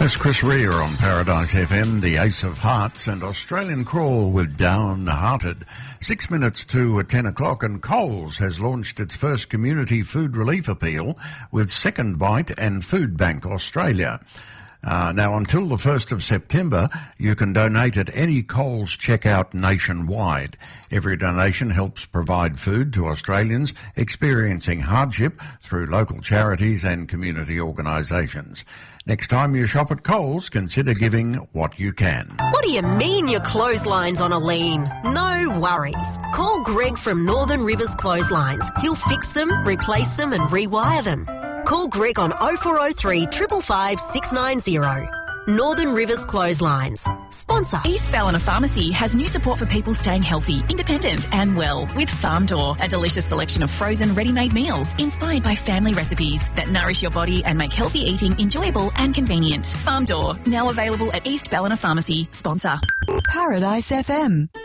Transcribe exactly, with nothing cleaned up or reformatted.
That's Chris Rea on Paradise F M, the Ace of Hearts, and Australian Crawl with Downhearted. Six minutes to ten o'clock, and Coles has launched its first community food relief appeal with Second Bite and Food Bank Australia. Uh, now, until the first of September, you can donate at any Coles checkout nationwide. Every donation helps provide food to Australians experiencing hardship through local charities and community organisations. Next time you shop at Coles, consider giving what you can. What do you mean your clothesline's on a lean? No worries. Call Greg from Northern Rivers Clotheslines. He'll fix them, replace them and rewire them. Call Greg on oh four oh three, five five five, six nine oh. Northern Rivers Clotheslines. Sponsor. East Ballina Pharmacy has new support for people staying healthy, independent and well with Farm Door, a delicious selection of frozen ready-made meals inspired by family recipes that nourish your body and make healthy eating enjoyable and convenient. Farm Door, now available at East Ballina Pharmacy. Sponsor. Paradise F M.